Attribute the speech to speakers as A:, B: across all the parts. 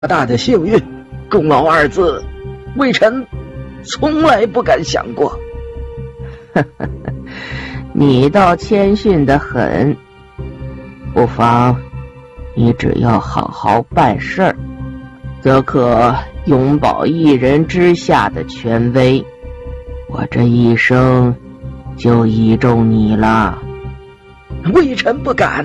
A: 大的幸运，功劳二字，微臣从来不敢想过。
B: 你倒谦逊得很，不妨你只要好好办事儿，则可永保一人之下的权威。我这一生就倚重你了。
A: 微臣不敢。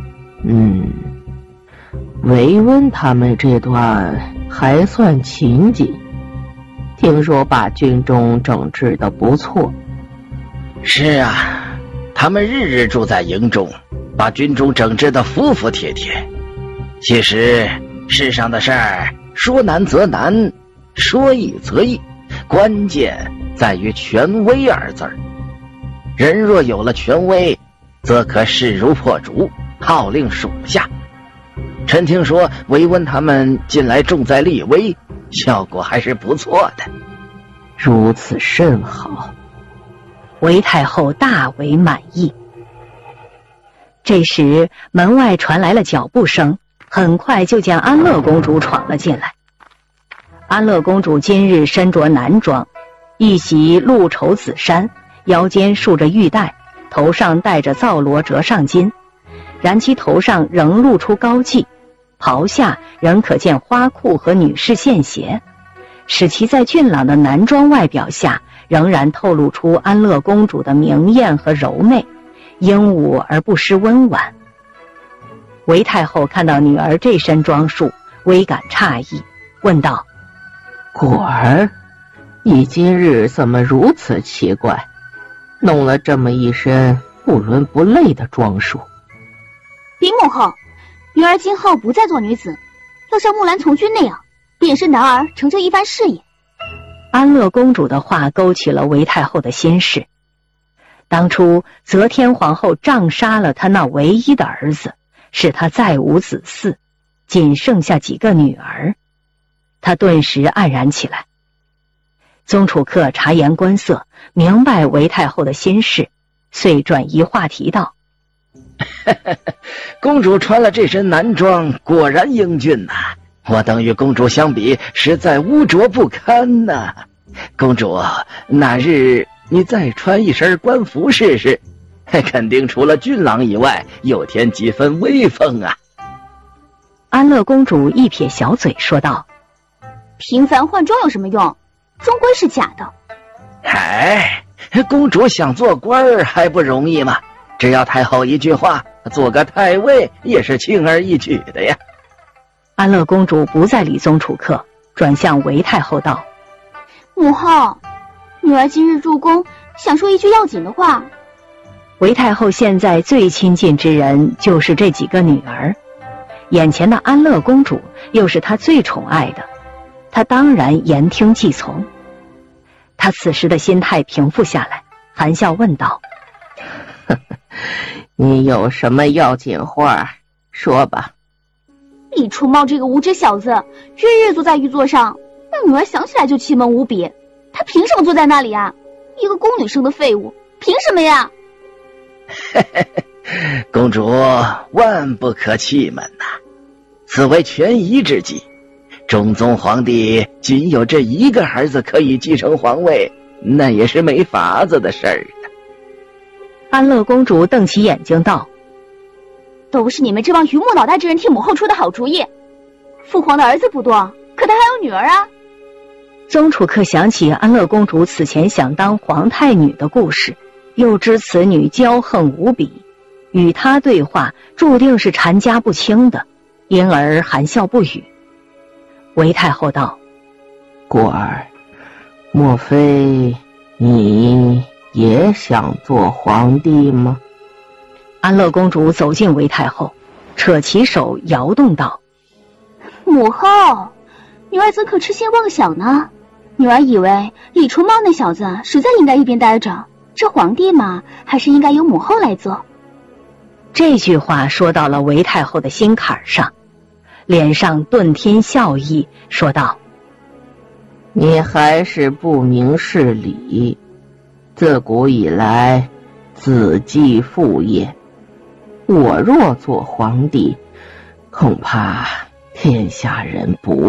B: 维温他们这段还算勤谨，听说把军中整治得不错。
A: 是啊，他们日日住在营中，把军中整治得服服帖帖。其实世上的事儿，说难则难，说易则易，关键在于权威二字儿。人若有了权威，则可势如破竹，号令属下。臣听说维温他们近来重在立威，效果还是不错的。
B: 如此甚好。
C: 韦太后大为满意。这时门外传来了脚步声，很快就见安乐公主闯了进来。安乐公主今日身着男装，一袭露绸紫衫，腰间束着玉带，头上戴着皂罗折上巾，然其头上仍露出高髻，袍下仍可见花裤和女士线鞋，使其在俊朗的男装外表下仍然透露出安乐公主的明艳和柔媚，英武而不失温婉。韦太后看到女儿这身装束，微感诧异，问道：
B: 果儿，你今日怎么如此奇怪，弄了这么一身不伦不类的装束？
D: 禀母后，女儿今后不再做女子，要像木兰从军那样，变身男儿，成就一番事业。
C: 安乐公主的话勾起了韦太后的心事。当初则天皇后杖杀了她那唯一的儿子，使她再无子嗣，仅剩下几个女儿。她顿时黯然起来。宗楚客察言观色，明白韦太后的心事，遂转移话题道：
A: 公主穿了这身男装，果然英俊呐。我等与公主相比，实在污浊不堪呐。公主，哪日你再穿一身官服试试，肯定除了俊朗以外，又添几分威风啊。
C: 安乐公主一撇小嘴说道：
D: 频繁换装有什么用？终归是假的。
A: 哎，公主想做官儿还不容易吗？只要太后一句话，做个太尉也是轻而易举的呀。
C: 安乐公主不再理宗楚客，转向韦太后道：
D: 母后，女儿今日入宫，想说一句要紧的话。
C: 韦太后现在最亲近之人就是这几个女儿，眼前的安乐公主又是她最宠爱的，她当然言听计从。她此时的心态平复下来，含笑问道：
B: 你有什么要紧话说吧。
D: 李春茂这个无知小子，日日坐在玉座上，让女儿想起来就气闷无比。他凭什么坐在那里啊？一个宫女生的废物，凭什么呀？
A: 公主万不可气闷呐，此为权宜之计。中宗皇帝仅有这一个儿子可以继承皇位，那也是没法子的事儿。
C: 安乐公主瞪起眼睛道：
D: 都是你们这帮榆木脑袋之人替母后出的好主意。父皇的儿子不多，可他还有女儿啊。
C: 宗楚客想起安乐公主此前想当皇太女的故事，又知此女骄横无比，与她对话注定是缠家不清的，因而含笑不语。韦太后道：
B: 果儿，莫非你也想做皇帝吗？
C: 安乐公主走近韦太后，扯起手摇动道：
D: 母后，女儿怎可痴心妄想呢？女儿以为李春茂那小子实在应该一边待着，这皇帝嘛，还是应该由母后来做。
C: 这句话说到了韦太后的心坎上，脸上顿添笑意，说道：
B: 你还是不明事理。自古以来，子继父业，我若做皇帝，恐怕天下人不